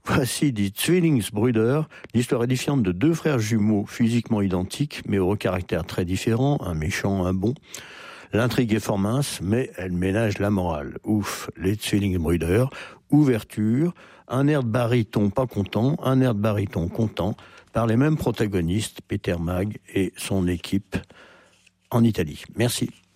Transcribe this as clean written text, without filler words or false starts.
Voici Die Zwillingsbrüder, l'histoire édifiante de deux frères jumeaux physiquement identiques, mais au caractère très différent, un méchant, un bon. L'intrigue est fort mince, mais elle ménage la morale. Ouf, les Zwillingsbrüder, ouverture, un air de baryton pas content, un air de baryton content, par les mêmes protagonistes, Peter Mag et son équipe en Italie. Merci.